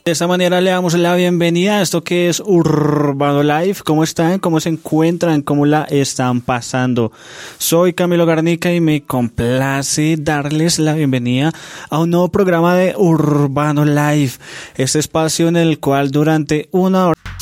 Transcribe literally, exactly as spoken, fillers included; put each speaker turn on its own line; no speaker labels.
De esta manera le damos la bienvenida a esto que es Urbano Live. ¿Cómo están? ¿Cómo se encuentran? ¿Cómo la están pasando? Soy Camilo Garnica y me complace darles la bienvenida a un nuevo programa de Urbano Live. Este espacio en el cual durante una hora